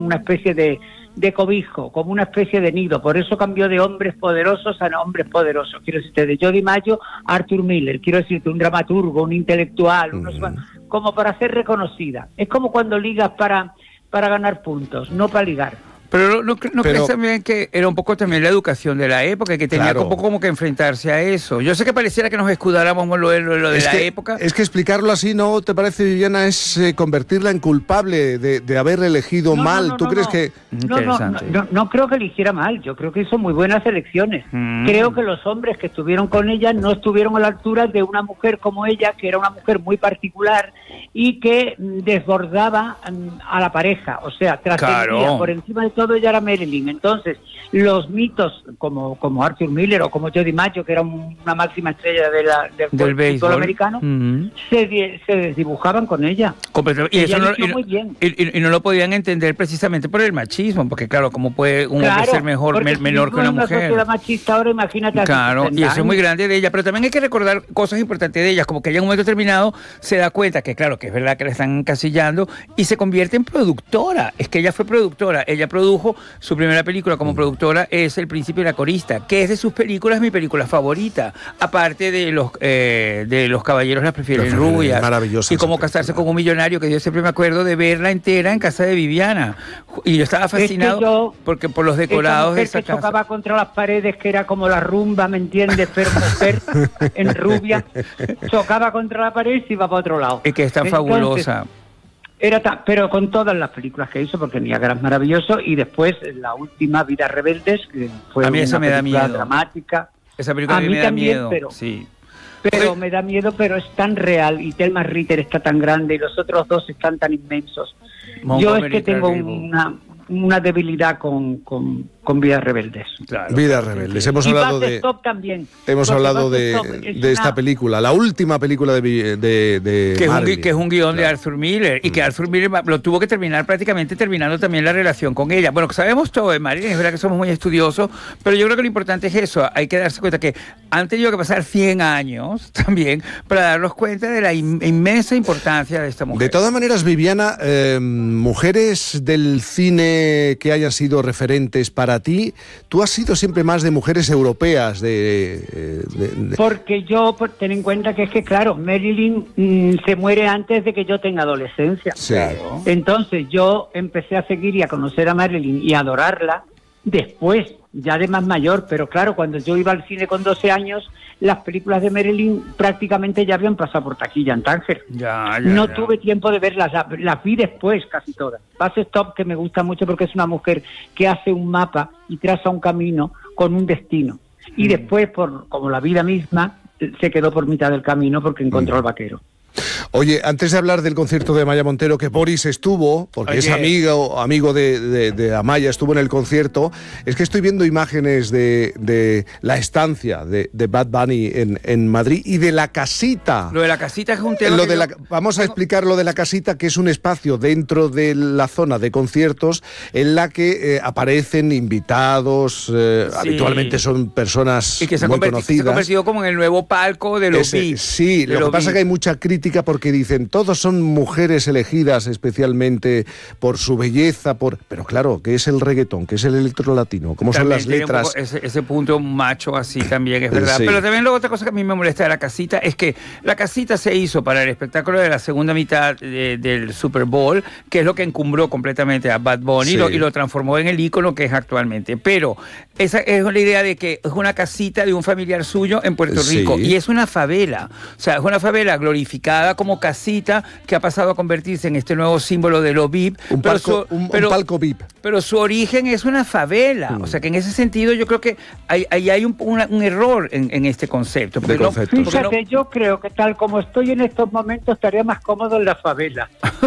una especie de cobijo, como una especie de nido. Por eso cambió de hombres poderosos a hombres poderosos. Quiero decirte, de Jody Mayo a Arthur Miller. Quiero decirte, un dramaturgo, un intelectual, como para ser reconocida. Es como cuando ligas para ganar puntos, no para ligar. Pero no crees también que era un poco también la educación de la época, que tenía un poco como que enfrentarse a eso. Yo sé que pareciera que nos escudáramos en lo de la época. Es que explicarlo así, ¿no te parece, Viviana? Es convertirla en culpable de haber elegido mal. ¿Tú crees que...? No creo que eligiera mal. Yo creo que hizo muy buenas elecciones. Creo que los hombres que estuvieron con ella no estuvieron a la altura de una mujer como ella, que era una mujer muy particular y que desbordaba a la pareja. O sea, trascendía por encima de todo, ella era Marilyn. Entonces, los mitos como Arthur Miller o como Jody Mayo, que era una máxima estrella del béisbol americano, se desdibujaban con ella. Y eso no lo podían entender precisamente por el machismo, porque claro, ¿cómo puede un hombre ser menor que una mujer? Una sociedad machista ahora, imagínate. Claro, y eso es muy grande de ella, pero también hay que recordar cosas importantes de ella, como que ella en un momento determinado se da cuenta que claro, que es verdad que la están encasillando y se convierte en productora. Es que ella fue productora, ella produjo su primera película como productora, es El Príncipe y la Corista, que es de sus películas mi película favorita, aparte de los caballeros las prefieren rubias, maravillosa, y Cómo casarse con un millonario, que yo siempre me acuerdo de verla entera en casa de Viviana, y yo estaba fascinado porque por los decorados de esa casa. Chocaba contra las paredes, que era como la rumba, ¿me entiendes? Pero mujer en rubia, chocaba contra la pared y se iba para otro lado. Y que es tan fabulosa. Pero con todas las películas que hizo, porque Niagara es maravilloso, y después la última, Vidas Rebeldes, que fue una película dramática. Esa película a mí me da también, miedo. Pero me da miedo, pero es tan real, y Thelma Ritter está tan grande, y los otros dos están tan inmensos. Yo es que tengo una debilidad con Vidas Rebeldes. Claro, Vidas Rebeldes. Hemos hablado de Stop también. Hemos hablado de esta película, la última película de que es un guión de Arthur Miller, y que Arthur Miller lo tuvo que terminar prácticamente terminando también la relación con ella. Bueno, sabemos todo de Marilyn, es verdad que somos muy estudiosos, pero yo creo que lo importante es eso. Hay que darse cuenta que han tenido que pasar 100 años también para darnos cuenta de la inmensa importancia de esta mujer. De todas maneras, Viviana, mujeres del cine que hayan sido referentes para ti, tú has sido siempre más de mujeres europeas, Porque yo, ten en cuenta que es que, claro, Marilyn se muere antes de que yo tenga adolescencia. Sí. Claro. Entonces yo empecé a seguir y a conocer a Marilyn y a adorarla después, ya de más mayor, pero claro, cuando yo iba al cine con 12 años, las películas de Marilyn prácticamente ya habían pasado por taquilla en Tánger. No tuve tiempo de verlas, las vi después casi todas. Bus Stop, que me gusta mucho porque es una mujer que hace un mapa y traza un camino con un destino. Y después, como la vida misma, se quedó por mitad del camino porque encontró al vaquero. Oye, antes de hablar del concierto de Amaya Montero, que Boris estuvo, porque es amigo de Amaya, estuvo en el concierto, es que estoy viendo imágenes de la estancia de Bad Bunny en Madrid y de la casita. Lo de la casita es un tema Vamos a explicar lo de la casita, que es un espacio dentro de la zona de conciertos en la que aparecen invitados, habitualmente son personas y que muy conocidas. Se ha convertido como en el nuevo palco de los VIP. Sí, lo que pasa es que hay mucha crítica porque dicen, todos son mujeres elegidas especialmente por su belleza, pero claro, ¿qué es el reggaetón? ¿Qué es el electro latino? ¿Cómo son las letras? Ese punto macho así también, es verdad. Sí. Pero también luego otra cosa que a mí me molesta de la casita es que la casita se hizo para el espectáculo de la segunda mitad del Super Bowl, que es lo que encumbró completamente a Bad Bunny y lo transformó en el ícono que es actualmente. Pero esa es la idea de que es una casita de un familiar suyo en Puerto Rico, y es una favela. O sea, es una favela glorificada como casita que ha pasado a convertirse en este nuevo símbolo de lo VIP. Un palco VIP. Pero su origen es una favela. O sea que en ese sentido yo creo que ahí hay un error en este concepto. Fíjate, yo creo que tal como estoy en estos momentos estaría más cómodo en la favela.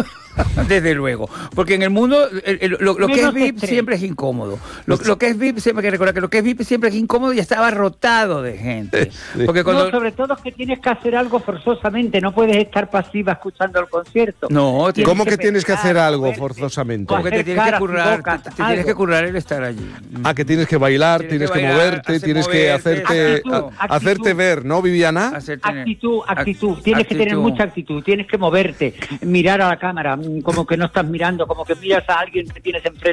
Desde luego, porque en el mundo lo que es VIP siempre es incómodo. Lo que es VIP, siempre hay que recordar que lo que es VIP siempre es incómodo y está abarrotado de gente. Porque sobre todo es que tienes que hacer algo forzosamente, no puedes estar pasiva escuchando el concierto. No, ¿cómo que tienes que hacer algo forzosamente? Porque te tienes que currar, tienes que currar el estar allí. Que tienes que bailar, tienes que moverte, tienes que hacerte ver, ¿no, Viviana? Actitud. Tienes que tener mucha actitud, tienes que moverte, mirar a la cámara, como que no estás mirando, como que miras a alguien que tienes enfrente.